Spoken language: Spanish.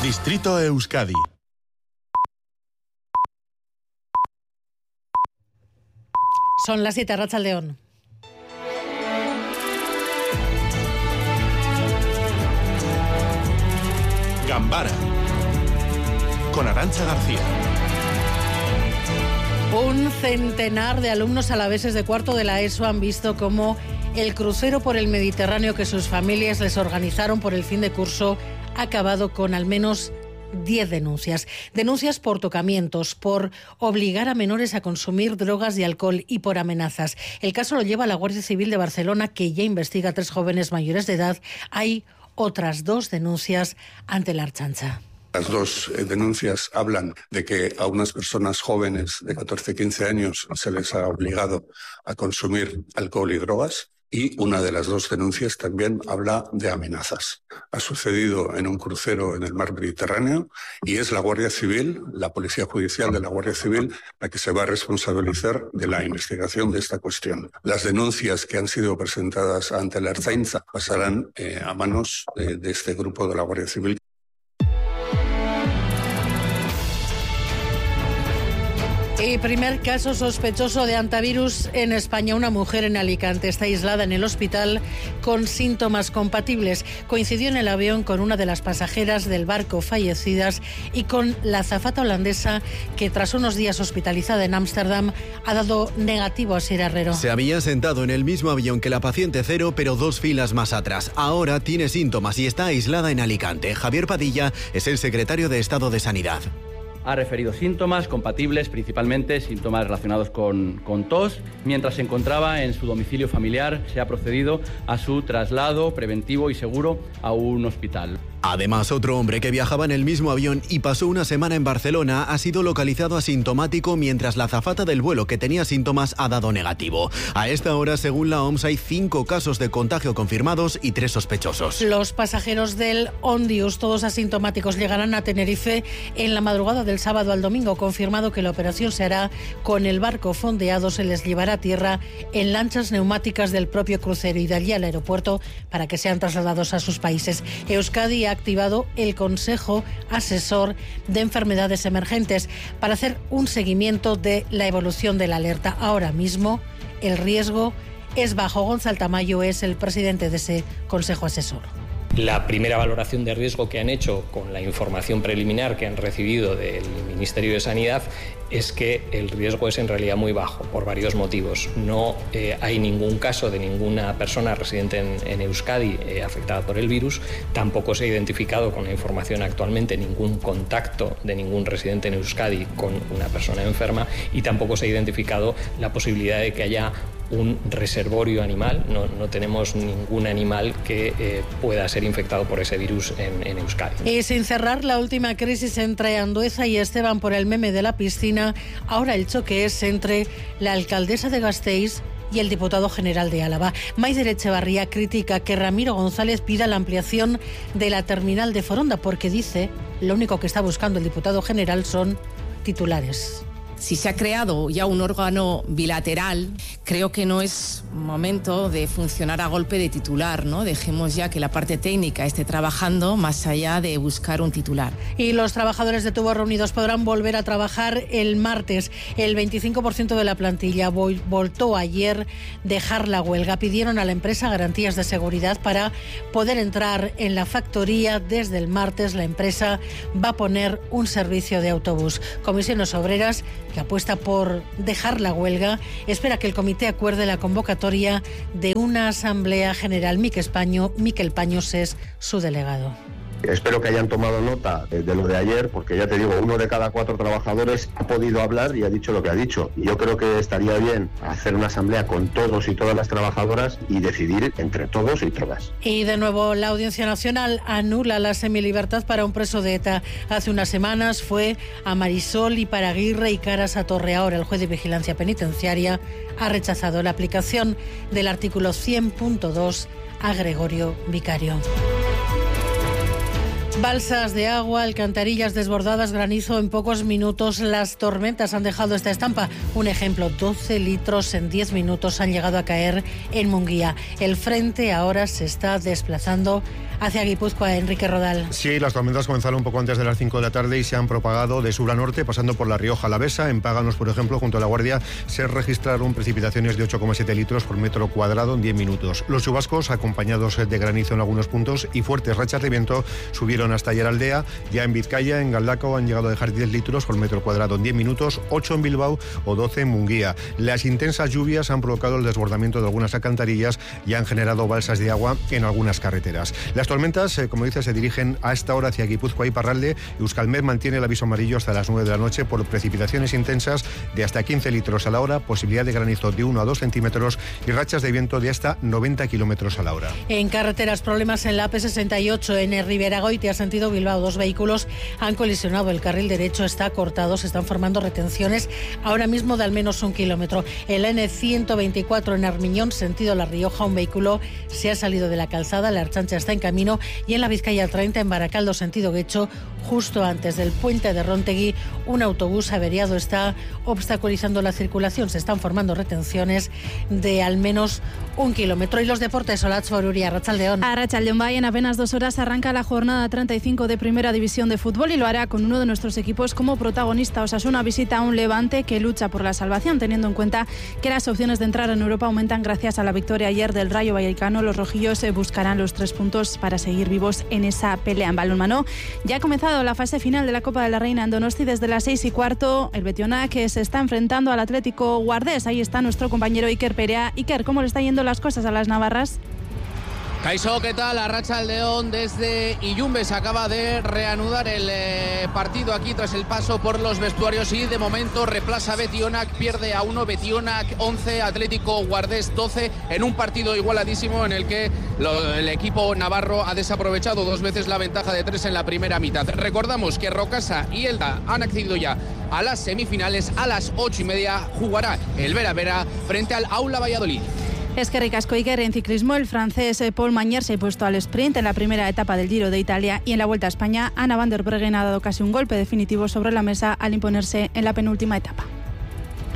Distrito Euskadi. Son las 7, Arratsaldeon. Gambara con Arantxa García. Un centenar de alumnos alaveses de cuarto de la ESO han visto cómo el crucero por el Mediterráneo que sus familias les organizaron por el fin de curso ha acabado con al menos 10 denuncias. Denuncias por tocamientos, por obligar a menores a consumir drogas y alcohol y por amenazas. El caso lo lleva la Guardia Civil de Barcelona, que ya investiga a 3 jóvenes mayores de edad. Hay otras 2 denuncias ante la Ertzaintza. Las 2 denuncias hablan de que a unas personas jóvenes de 14-15 años se les ha obligado a consumir alcohol y drogas. Y una de las 2 denuncias también habla de amenazas. Ha sucedido en un crucero en el mar Mediterráneo y es la Guardia Civil, la Policía Judicial de la Guardia Civil, la que se va a responsabilizar de la investigación de esta cuestión. Las denuncias que han sido presentadas ante la Ertzaintza pasarán a manos de este grupo de la Guardia Civil. Y primer caso sospechoso de hantavirus en España. Una mujer en Alicante está aislada en el hospital con síntomas compatibles. Coincidió en el avión con una de las pasajeras del barco fallecidas y con la azafata holandesa que tras unos días hospitalizada en Ámsterdam ha dado negativo a Asier Herrero. Se había sentado en el mismo avión que la paciente cero, pero 2 filas más atrás. Ahora tiene síntomas y está aislada en Alicante. Javier Padilla es el secretario de Estado de Sanidad. Ha referido síntomas compatibles, principalmente síntomas relacionados con tos. Mientras se encontraba en su domicilio familiar, se ha procedido a su traslado preventivo y seguro a un hospital. Además, otro hombre que viajaba en el mismo avión y pasó una semana en Barcelona ha sido localizado asintomático, mientras la azafata del vuelo que tenía síntomas ha dado negativo. A esta hora, según la OMS, hay 5 casos de contagio confirmados y 3 sospechosos. Los pasajeros del Ondius, todos asintomáticos, llegarán a Tenerife en la madrugada del sábado al domingo. Confirmado que la operación se hará con el barco fondeado, se les llevará a tierra en lanchas neumáticas del propio crucero y de allí al aeropuerto para que sean trasladados a sus países. Euskadi ha activado el Consejo Asesor de Enfermedades Emergentes para hacer un seguimiento de la evolución de la alerta. Ahora mismo el riesgo es bajo. Gonzalo Tamayo es el presidente de ese Consejo Asesor. La primera valoración de riesgo que han hecho con la información preliminar que han recibido del Ministerio de Sanidad es que el riesgo es en realidad muy bajo por varios motivos. No hay ningún caso de ninguna persona residente en Euskadi afectada por el virus. Tampoco se ha identificado con la información actualmente ningún contacto de ningún residente en Euskadi con una persona enferma y tampoco se ha identificado la posibilidad de que haya un reservorio animal. No tenemos ningún animal que pueda ser infectado por ese virus en Euskadi. Y sin cerrar la última crisis entre Andueza y Esteban por el meme de la piscina, ahora el choque es entre la alcaldesa de Gasteiz y el diputado general de Álava. Maider Echevarría critica que Ramiro González pida la ampliación de la terminal de Foronda porque dice lo único que está buscando el diputado general son titulares. Si se ha creado ya un órgano bilateral, creo que no es momento de funcionar a golpe de titular, ¿no? Dejemos ya que la parte técnica esté trabajando más allá de buscar un titular. Y los trabajadores de Tubos Reunidos podrán volver a trabajar el martes. El 25% de la plantilla voltó ayer dejar la huelga. Pidieron a la empresa garantías de seguridad para poder entrar en la factoría. Desde el martes la empresa va a poner un servicio de autobús. Comisiones Obreras, que apuesta por dejar la huelga, espera que el comité acuerde la convocatoria de una asamblea general. Miquel Paños es su delegado. Espero que hayan tomado nota de lo de ayer, porque ya te digo, 1 de cada 4 trabajadores ha podido hablar y ha dicho lo que ha dicho. Y yo creo que estaría bien hacer una asamblea con todos y todas las trabajadoras y decidir entre todos y todas. Y de nuevo, la Audiencia Nacional anula la semilibertad para un preso de ETA. Hace unas semanas fue a Marisol Iparaguirre y Caras a Torre. Ahora el juez de vigilancia penitenciaria ha rechazado la aplicación del artículo 100.2 a Gregorio Vicario. Balsas de agua, alcantarillas desbordadas, granizo en pocos minutos. Las tormentas han dejado esta estampa. Un ejemplo, 12 litros en 10 minutos han llegado a caer en Munguía. El frente ahora se está desplazando hacia Guipúzcoa. Enrique Rodal. Sí, las tormentas comenzaron un poco antes de las 5 de la tarde y se han propagado de sur a norte, pasando por La Rioja Alavesa. En Páganos, por ejemplo, junto a La Guardia, se registraron precipitaciones de 8,7 litros por metro cuadrado en 10 minutos. Los chubascos, acompañados de granizo en algunos puntos y fuertes rachas de viento, subieron hasta Ayeraldea. Ya en Vizcaya, en Galdacao, han llegado a dejar 10 litros por metro cuadrado en 10 minutos, 8 en Bilbao o 12 en Munguía. Las intensas lluvias han provocado el desbordamiento de algunas alcantarillas y han generado balsas de agua en algunas carreteras. Las tormentas, como dice, se dirigen a esta hora hacia Guipúzcoa y Iparralde. Euskalmet mantiene el aviso amarillo hasta las 9 de la noche por precipitaciones intensas de hasta 15 litros a la hora, posibilidad de granizo de 1 a 2 centímetros y rachas de viento de hasta 90 kilómetros a la hora. En carreteras, problemas en la AP68 en Riberagoitia, sentido Bilbao. 2 vehículos han colisionado. El carril derecho está cortado. Se están formando retenciones ahora mismo de al menos 1 kilómetro. En la N124 en Armiñón, sentido La Rioja, un vehículo se ha salido de la calzada. La Ertzaintza está en camino. Y en la Vizcaya 30 en Baracaldo, sentido Guecho, justo antes del puente de Rontegui, un autobús averiado está obstaculizando la circulación. Se están formando retenciones de al menos 1 kilómetro. Y los deportes, Olatz Foruria, Arratsaldeon. Arratsaldeon, en apenas 2 horas arranca la jornada 35 de Primera División de Fútbol y lo hará con uno de nuestros equipos como protagonista. Osasuna visita a un Levante que lucha por la salvación, teniendo en cuenta que las opciones de entrar en Europa aumentan gracias a la victoria ayer del Rayo Vallecano. Los rojillos buscarán los 3 puntos para seguir vivos en esa pelea. En balonmano ya ha comenzado la fase final de la Copa de la Reina en Donosti. Desde las 6:15 el Betionak que se está enfrentando al Atlético Guardés. Ahí está nuestro compañero Iker Perea. Iker, ¿cómo le está yendo las cosas a las navarras? Kaixo, ¿qué tal? Arratsaldeon desde Illumbe. Se acaba de reanudar el partido aquí tras el paso por los vestuarios y de momento reemplaza Betionak, pierde a 1, Betionak 11, Atlético Guardés 12, en un partido igualadísimo en el que el equipo navarro ha desaprovechado 2 veces la ventaja de 3 en la primera mitad. Recordamos que Rocasa y Elda han accedido ya a las semifinales. A las 8:30 jugará el Vera Vera frente al Aula Valladolid. Eskerrik asko, Iker. En ciclismo, el francés Paul Magnier se ha puesto al sprint en la primera etapa del Giro de Italia y en la Vuelta a España, Anna van der Breggen ha dado casi un golpe definitivo sobre la mesa al imponerse en la penúltima etapa.